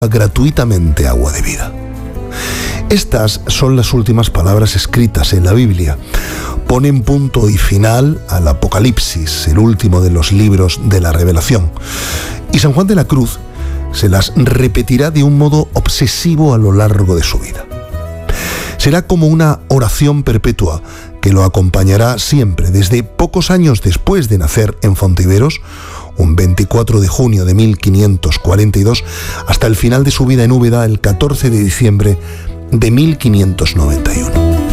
gratuitamente agua de vida. Estas son las últimas palabras escritas en la Biblia. Ponen punto y final al Apocalipsis, el último de los libros de la Revelación. Y San Juan de la Cruz se las repetirá de un modo obsesivo a lo largo de su vida. Será como una oración perpetua que lo acompañará siempre, desde pocos años después de nacer en Fontiveros, un 24 de junio de 1542, hasta el final de su vida en Úbeda, el 14 de diciembre de 1591.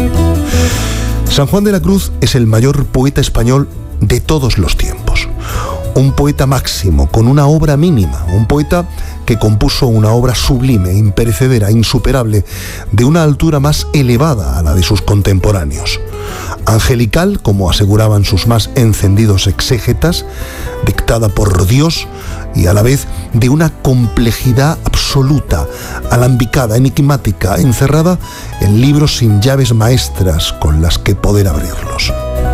San Juan de la Cruz es el mayor poeta español de todos los tiempos. Un poeta máximo, con una obra mínima, un poeta que compuso una obra sublime, imperecedera, insuperable, de una altura más elevada a la de sus contemporáneos. Angelical, como aseguraban sus más encendidos exégetas, dictada por Dios y a la vez de una complejidad absoluta, alambicada, enigmática, encerrada en libros sin llaves maestras con las que poder abrirlos.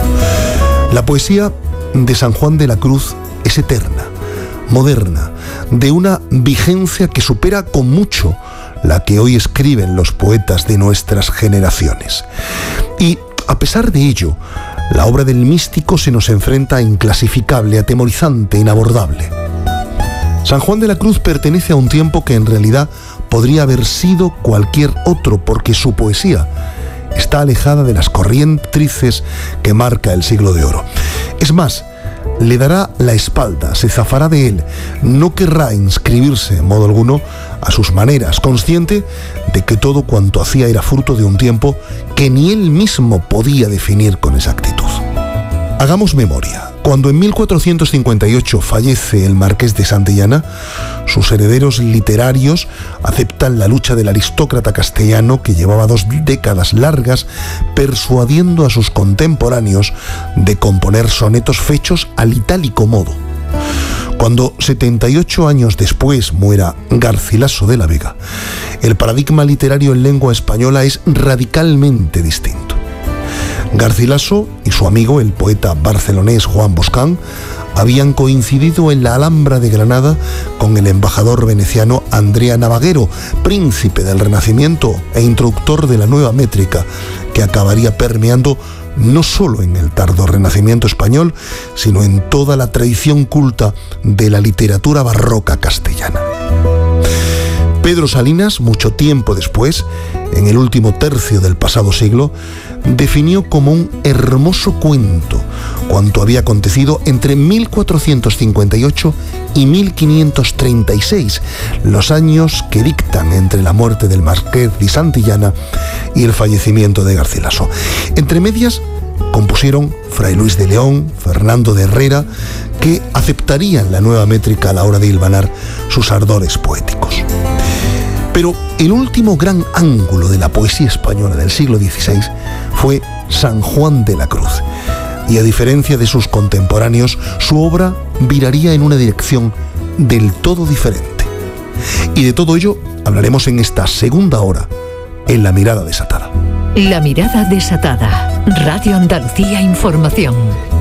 La poesía de San Juan de la Cruz es eterna, moderna, de una vigencia que supera con mucho la que hoy escriben los poetas de nuestras generaciones. Y a pesar de ello, la obra del místico se nos enfrenta a inclasificable, atemorizante, inabordable. San Juan de la Cruz pertenece a un tiempo que en realidad podría haber sido cualquier otro, porque su poesía está alejada de las corrientes que marca el siglo de oro. Es más, le dará la espalda, se zafará de él, no querrá inscribirse en modo alguno a sus maneras, consciente de que todo cuanto hacía era fruto de un tiempo que ni él mismo podía definir con exactitud. Hagamos memoria. Cuando en 1458 fallece el marqués de Santillana, sus herederos literarios aceptan la lucha del aristócrata castellano que llevaba 2 décadas largas persuadiendo a sus contemporáneos de componer sonetos fechos al itálico modo. Cuando 78 años después muera Garcilaso de la Vega, el paradigma literario en lengua española es radicalmente distinto. Garcilaso y su amigo, el poeta barcelonés Juan Boscán, habían coincidido en la Alhambra de Granada con el embajador veneciano Andrea Navaguero, príncipe del Renacimiento e introductor de la nueva métrica, que acabaría permeando no solo en el tardo Renacimiento español, sino en toda la tradición culta de la literatura barroca castellana. Pedro Salinas, mucho tiempo después, en el último tercio del pasado siglo, definió como un hermoso cuento cuanto había acontecido entre 1458 y 1536, los años que dictan entre la muerte del marqués de Santillana y el fallecimiento de Garcilaso. Entre medias compusieron Fray Luis de León, Fernando de Herrera, que aceptarían la nueva métrica a la hora de hilvanar sus ardores poéticos. Pero el último gran ángulo de la poesía española del siglo XVI fue San Juan de la Cruz. Y a diferencia de sus contemporáneos, su obra viraría en una dirección del todo diferente. Y de todo ello hablaremos en esta segunda hora, en La Mirada Desatada. La Mirada Desatada. Radio Andalucía Información.